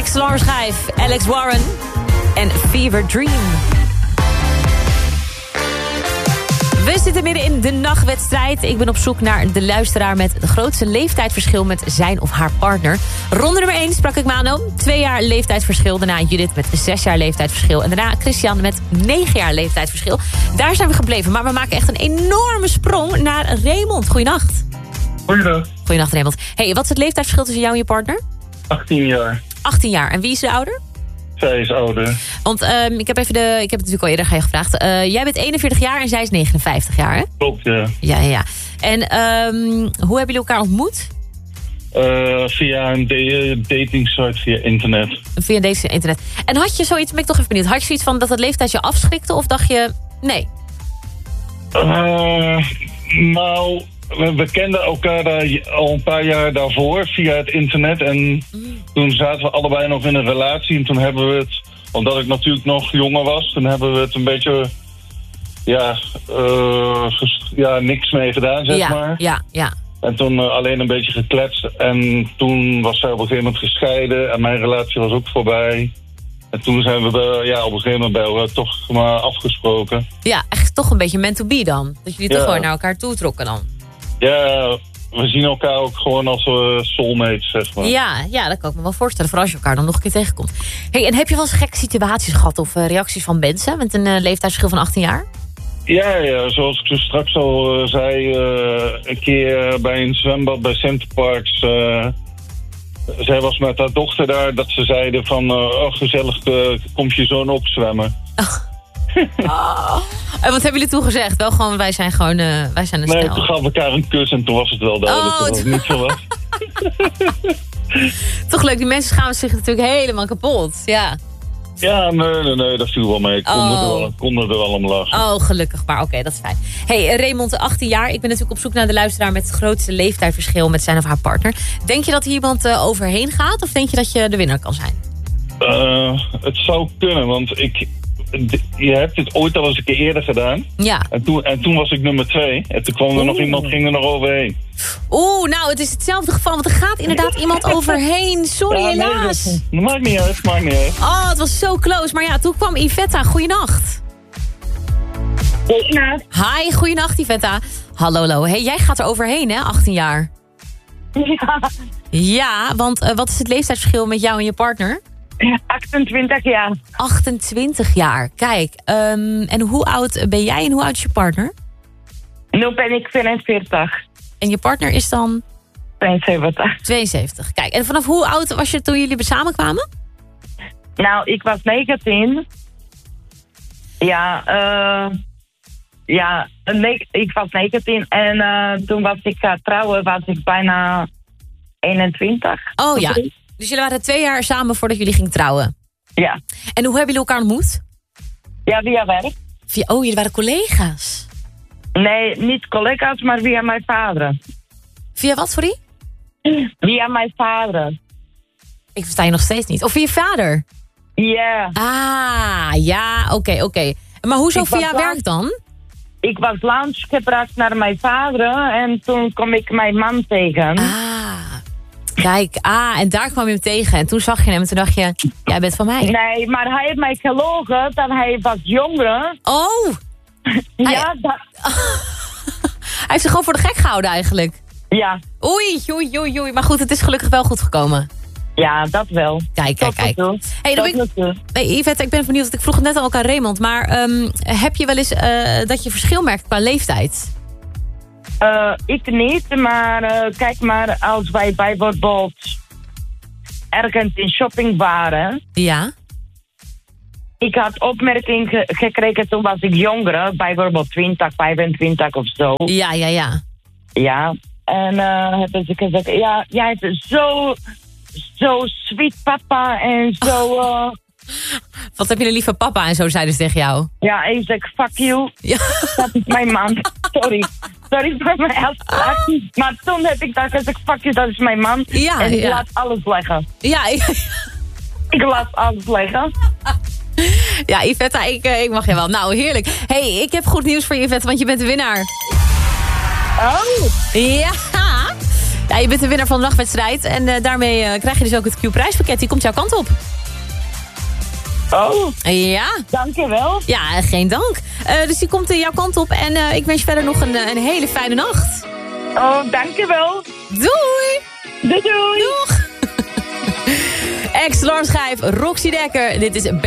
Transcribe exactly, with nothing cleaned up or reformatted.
Lekkerste alarmschijf, Alex Warren en Fever Dream. We zitten midden in de nachtwedstrijd. Ik ben op zoek naar de luisteraar met het grootste leeftijdsverschil met zijn of haar partner. Ronde nummer één sprak ik Mano. Twee jaar leeftijdsverschil. Daarna Judith met zes jaar leeftijdsverschil. En daarna Christian met negen jaar leeftijdsverschil. Daar zijn we gebleven. Maar we maken echt een enorme sprong naar Raymond. Goeienacht. Goeiedag. Goeienacht Raymond. Hey, wat is het leeftijdsverschil tussen jou en je partner? achttien jaar. achttien jaar. En wie is de ouder? Zij is ouder. Want um, ik heb even de. Ik heb het natuurlijk al eerder aan je gevraagd. Uh, jij bent eenenveertig jaar en zij is negenenvijftig jaar, hè? Klopt, ja. Ja, ja, ja. En um, hoe hebben jullie elkaar ontmoet? Uh, via een dating site, via internet. Via deze internet. En had je zoiets, ben ik toch even benieuwd. Had je zoiets van dat het leeftijd je afschrikte? Of dacht je, nee? Uh, nou, we, we kenden elkaar daar al een paar jaar daarvoor via het internet. En mm. toen zaten we allebei nog in een relatie. En toen hebben we het, omdat ik natuurlijk nog jonger was, toen hebben we het een beetje, ja, uh, ja niks mee gedaan, zeg ja, maar. Ja, ja. En toen uh, alleen een beetje gekletst. En toen was zij op een gegeven moment gescheiden. En mijn relatie was ook voorbij. En toen zijn we uh, ja, op een gegeven moment bij elkaar toch maar afgesproken. Ja, echt toch een beetje meant to be dan. Dat jullie ja. toch gewoon naar elkaar toe trokken dan. Ja, we zien elkaar ook gewoon als uh, soulmates, zeg maar. Ja, ja, dat kan ik me wel voorstellen. Vooral als je elkaar dan nog een keer tegenkomt. Hey, en heb je wel eens gekke situaties gehad of uh, reacties van mensen met een uh, leeftijdsverschil van achttien jaar? Ja, ja, zoals ik zo straks al uh, zei, uh, een keer bij een zwembad bij Centerparks. Uh, zij was met haar dochter daar, dat ze zeiden van, uh, oh gezellig, uh, komt je zoon ook zwemmen. Oh. Oh. En wat hebben jullie toen gezegd? Wel gewoon, wij zijn gewoon, uh, wij zijn een nee, stel. toen gaven we elkaar een kus en toen was het wel duidelijk. Oh, dat was niet zo wat. Toch leuk, die mensen schamen zich natuurlijk helemaal kapot. Ja. Ja, nee, nee, nee, dat viel wel mee. Ik kon, oh. er, wel, kon er wel om lachen. Oh, gelukkig. Maar oké, okay, dat is fijn. Hey, Raymond, achttien jaar. Ik ben natuurlijk op zoek naar de luisteraar met het grootste leeftijdsverschil met zijn of haar partner. Denk je dat hier iemand uh, overheen gaat? Of denk je dat je de winnaar kan zijn? Uh, het zou kunnen, want ik... Je hebt dit ooit al eens een keer eerder gedaan. Ja. En toen, en toen was ik nummer twee. En toen kwam er Oeh. nog iemand, ging er nog overheen. Oeh, nou, het is hetzelfde geval. Want er gaat inderdaad iemand overheen. Sorry, ja, helaas. Nee, dat, dat maakt niet uit, maakt niet uit. Oh, het was zo close. Maar ja, toen kwam Yvetta. Goeienacht. Goeienacht. Hi, goeienacht Yvetta. Hallo, hallo. Hey, jij gaat er overheen, hè? achttien jaar. Ja. Ja, want uh, wat is het leeftijdsverschil met jou en je partner? achtentwintig jaar. achtentwintig jaar, kijk. Um, en hoe oud ben jij en hoe oud is je partner? Nu ben ik vierenveertig. En je partner is dan? tweeënzeventig. tweeënzeventig, kijk. En vanaf hoe oud was je toen jullie samenkwamen? Nou, ik was negentien. Ja, uh, ja ne- ik was negentien. En uh, toen was ik uh, trouwen, was ik bijna eenentwintig. Oh ja. Dus jullie waren twee jaar samen voordat jullie gingen trouwen? Ja. En hoe hebben jullie elkaar ontmoet? Ja, via werk. Via, oh, jullie waren collega's? Nee, niet collega's, maar via mijn vader. Via wat, sorry? Via mijn vader. Ik versta je nog steeds niet. Of via je vader? Ja. Yeah. Ah, ja, oké, okay, oké. Okay. Maar hoezo ik via werk dan? Ik was lunch gebracht naar mijn vader en toen kwam ik mijn man tegen. Ah. Kijk, ah, en daar kwam je hem tegen. En toen zag je hem en toen dacht je, jij bent van mij. Nee, maar hij heeft mij gelogen dat hij was jonger. Oh! Ja, hij, dat... hij heeft zich gewoon voor de gek gehouden eigenlijk. Ja. Oei, oei, oei, oei. Maar goed, het is gelukkig wel goed gekomen. Ja, dat wel. Kijk, kijk, kijk. Hey, dan ben ik... hey, Yvette, ik ben benieuwd. Ik vroeg het net al ook aan Raymond. Maar um, heb je wel eens uh, dat je verschil merkt qua leeftijd? Uh, ik niet, maar uh, kijk maar, als wij bijvoorbeeld ergens in shopping waren. Ja. Ik had opmerking ge- gekregen toen was ik jonger, bijvoorbeeld twintig, vijfentwintig of zo. Ja, ja, ja. Ja, en uh, hebben ze gezegd, ja, jij bent zo, zo sweet papa en zo... Uh, Wat heb je een lieve papa en zo zeiden ze tegen jou? Ja, ik zeg, fuck you. Ja. Dat is mijn man. Sorry. Sorry voor mijn uitspraak. Maar toen heb ik dat gezegd, fuck you, dat is mijn man. Ja, en ik ja. laat alles leggen. Ja, ja. Ik laat alles leggen. Ja, Yvette, ik, ik mag je wel. Nou, heerlijk. Hey, ik heb goed nieuws voor je, Yvette, want je bent de winnaar. Oh. Ja. Ja, je bent de winnaar van de nachtwedstrijd. En uh, daarmee uh, krijg je dus ook het Q-prijspakket. Die komt jouw kant op. Oh, Ja. dankjewel. Ja, geen dank. Uh, dus die komt uh, jouw kant op. En uh, ik wens je verder nog een, een hele fijne nacht. Oh, dankjewel. Doei! Doei doei. Doeg! Ex-Lars Schijf, Roxy Dekker. Dit is